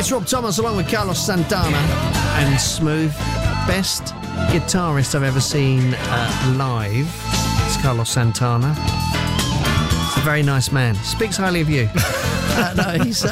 It's Rob Thomas along with Carlos Santana and Smooth. Best guitarist I've ever seen live. It's Carlos Santana. He's a very nice man. Speaks highly of you. No, he's...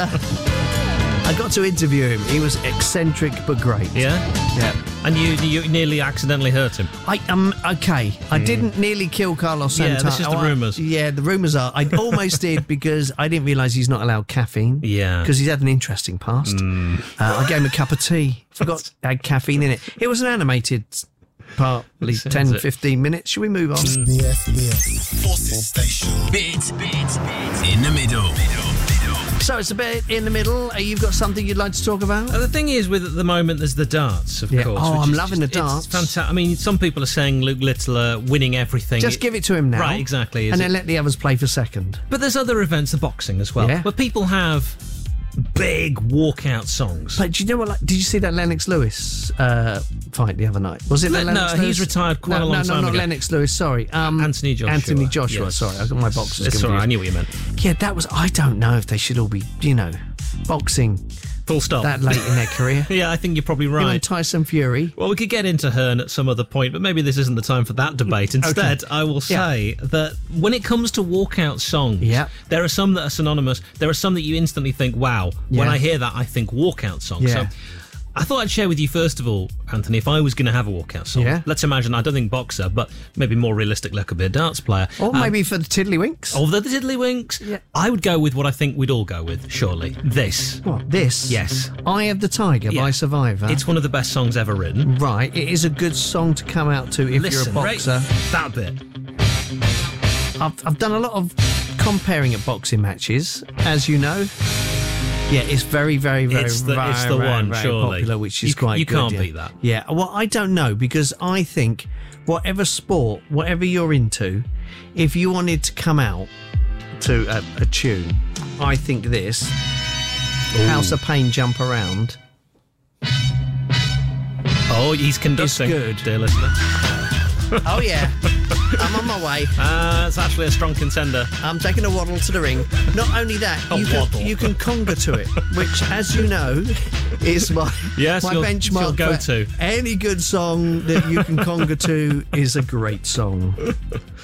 I got to interview him. He was eccentric but great. Yeah? Yeah. And you nearly accidentally hurt him. Okay. I didn't nearly kill Carlos Santana. Yeah, this is the rumours. The rumours are. I almost did because I didn't realise he's not allowed caffeine. Yeah. Because he's had an interesting past. I gave him a cup of tea. Forgot it had caffeine in it. It was an animated partly 10, 15 minutes. Should we move on? SBS Forces Station. Bit in the middle. So it's a bit in the middle. You've got something you'd like to talk about? The thing is, with at the moment, there's the darts, of course. Oh, which I'm is loving the darts. It's fantastic. I mean, some people are saying Luke Littler winning everything. Just give it to him now. Right, exactly. And then let the others play for second. But there's other events, the boxing as well, where people have big walkout songs. But do you know what? Did you see that Lennox Lewis fight the other night? Was it Lennox Lewis? No, he's retired quite a long time ago. No, not Lennox Lewis. Sorry, Anthony Joshua. Anthony Joshua. Yes. Sorry, I got my boxers confused. Sorry, I knew what you meant. Yeah, that was. I don't know if they should all be, boxing. Full stop. That late in their career. Yeah, I think you're probably right. Him and Tyson Fury. Well, we could get into Hearn at some other point, but maybe this isn't the time for that debate. Instead, I will say that when it comes to walkout songs, there are some that are synonymous. There are some that you instantly think, wow. When I hear that, I think walkout song. Yeah. So I thought I'd share with you, first of all, Anthony, if I was going to have a walkout song, let's imagine, I don't think boxer, but maybe more realistic, like a bit darts player. Or maybe for the Tiddlywinks. Oh, the Tiddlywinks? Yeah. I would go with what I think we'd all go with, surely. This. What, this? Yes. Eye of the Tiger by Survivor. It's one of the best songs ever written. Right. It is a good song to come out to if you're a boxer. That bit. I've done a lot of comparing at boxing matches, as you know. Yeah, it's very, very, very, it's the very one, surely. popular, which is quite good. You can't yeah. beat that. Yeah, well, I don't know, because I think whatever sport, whatever you're into, if you wanted to come out to a tune, I think this, House of Pain, Jump Around. Oh, he's conducting. It's good. Dear listener. Oh, yeah. I'm on my way. It's actually a strong contender. I'm taking a waddle to the ring. Not only that, you can conga to it, which, as you know, is my benchmark. Go-to. Any good song that you can conga to is a great song.